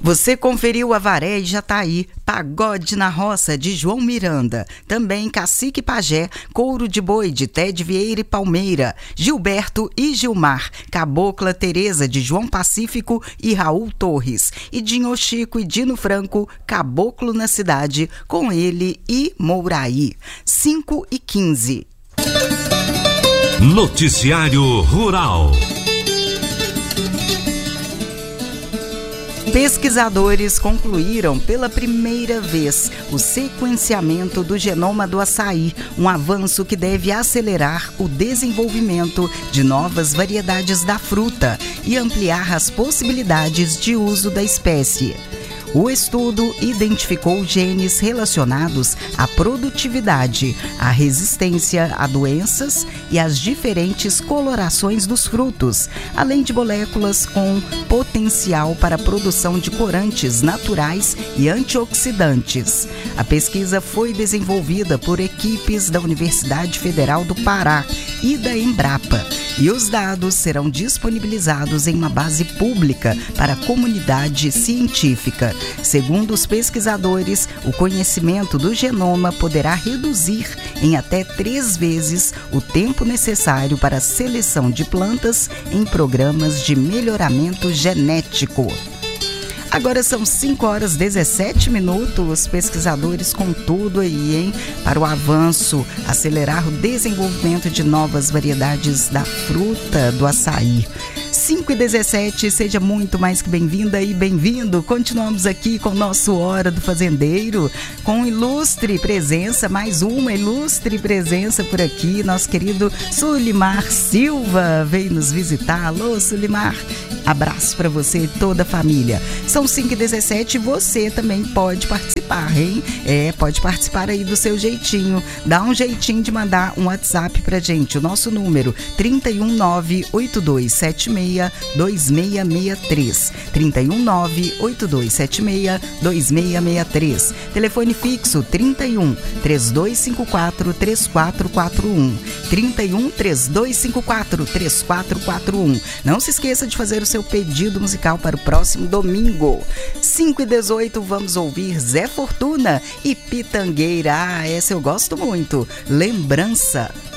Você conferiu Avaré e Jataí, Pagode na Roça de João Miranda, também Cacique Pajé, Couro de Boi de Ted Vieira e Palmeira, Gilberto e Gilmar, Cabocla Teresa de João Pacífico e Raul Torres, e Dinho Chico e Dino Franco, Caboclo na Cidade, com ele e Mouraí. 5h15. Noticiário Rural. Pesquisadores concluíram pela primeira vez o sequenciamento do genoma do açaí, um avanço que deve acelerar o desenvolvimento de novas variedades da fruta e ampliar as possibilidades de uso da espécie. O estudo identificou genes relacionados à produtividade, à resistência a doenças e às diferentes colorações dos frutos, além de moléculas com potencial para a produção de corantes naturais e antioxidantes. A pesquisa foi desenvolvida por equipes da Universidade Federal do Pará e da Embrapa, e os dados serão disponibilizados em uma base pública para a comunidade científica. Segundo os pesquisadores, o conhecimento do genoma poderá reduzir em até 3 vezes o tempo necessário para a seleção de plantas em programas de melhoramento genético. Agora são 5h17, os pesquisadores com tudo aí, hein? Para o avanço, acelerar o desenvolvimento de novas variedades da fruta do açaí. 5h17, seja muito mais que bem-vinda e bem-vindo. Continuamos aqui com o nosso Hora do Fazendeiro, com ilustre presença, mais uma ilustre presença por aqui, nosso querido Sulimar Silva veio nos visitar. Alô, Sulimar, abraço para você e toda a família. São 5h17 e você também pode participar, hein? Pode participar aí do seu jeitinho. Dá um jeitinho de mandar um WhatsApp pra gente. O nosso número 31982762663. 31982762663. Telefone fixo 31 3254 3441. 31 3254 3441. Não se esqueça de fazer o seu pedido musical para o próximo domingo. 5h18, vamos ouvir Zé Fortuna e Pitangueira. Essa eu gosto muito. Lembrança.